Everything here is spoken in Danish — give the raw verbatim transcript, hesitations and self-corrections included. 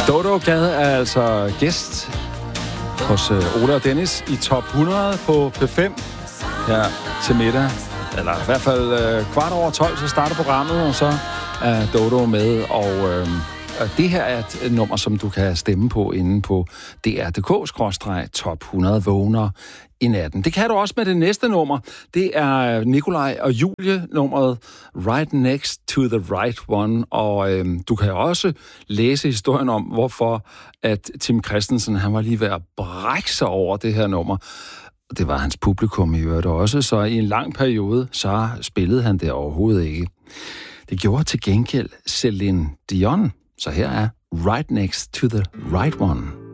Dodo Gad er altså gæst hos Ole og Dennis i top hundrede på P fem her til middag. Eller i hvert fald øh, kvart over tolv, så starter programmet, og så er Dodo med. Og øh, det her er et nummer, som du kan stemme på inde på D R punktum D K skråstreg top hundrede vågner i natten. Det kan du også med det næste nummer. Det er Nikolaj og Julie, nummeret Right Next to the Right One. Og øh, du kan også læse historien om, hvorfor at Tim Christensen, han var lige ved at brække sig over det her nummer. Det var hans publikum i øvrigt også, så i en lang periode, så spillede han det overhovedet ikke. Det gjorde til gengæld Celine Dion. Så her er Right Next to the Right One.